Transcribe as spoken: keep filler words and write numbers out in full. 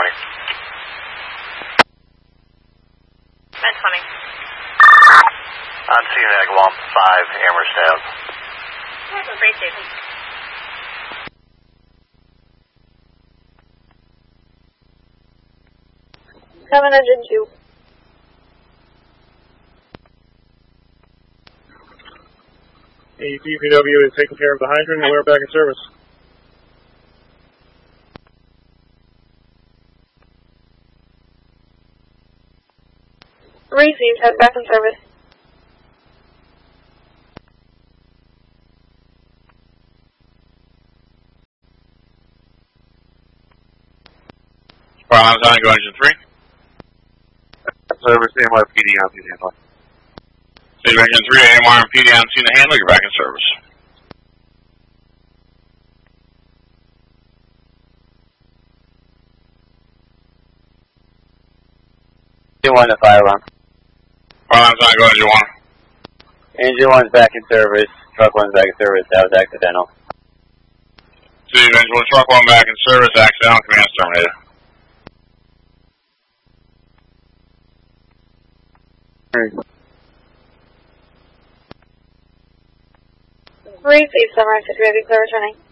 twenty. ten twenty. On C NAG one five, Amherst Ave. Here's a freight station. seven hundred two. A D P W is taking care of the hydrant and we're back in service. Received, head back in service. Problems on, go engine three. Service, A M R P D on scene handler. State engine three, A M R and P D on scene to handle, you're back in service. Engine one to fire alarm. Problems on, go engine one. Engine one's back in service. Truck one's back in service. That was accidental. State engine one, truck one back in service, accidental, command terminated. Received, Sunrise, ready, clear returning.